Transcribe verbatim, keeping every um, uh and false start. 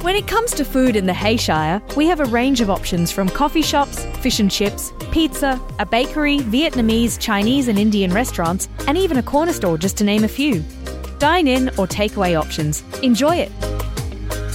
When it comes to food in the Hayshire, we have a range of options from coffee shops, fish and chips, pizza, a bakery, Vietnamese, Chinese and Indian restaurants, and even a corner store, just to name a few. Dine in or takeaway options. Enjoy it.